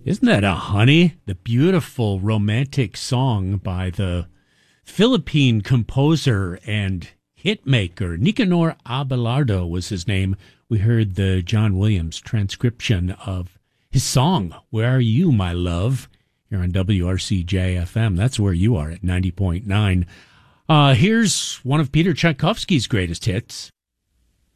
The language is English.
Isn't that a honey? The beautiful romantic song by the Philippine composer and hitmaker Nicanor Abelardo was his name. We heard the John Williams transcription of his song, Where Are You, My Love? Here on WRCJ-FM. That's where you are at 90.9. Here's one of Peter Tchaikovsky's greatest hits.